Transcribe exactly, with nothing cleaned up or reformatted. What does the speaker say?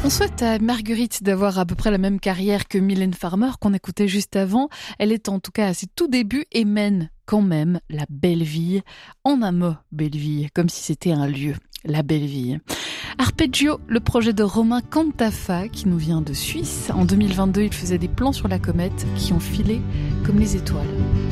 On souhaite à Marguerite d'avoir à peu près la même carrière que Mylène Farmer qu'on écoutait juste avant. Elle est en tout cas à ses tout débuts et mène quand même la belle vie. En un mot, belle vie, comme si c'était un lieu, la belle vie. Arpeggio, le projet de Romain Cantafa qui nous vient de Suisse. En deux mille vingt-deux, il faisait des plans sur la comète qui ont filé comme les étoiles.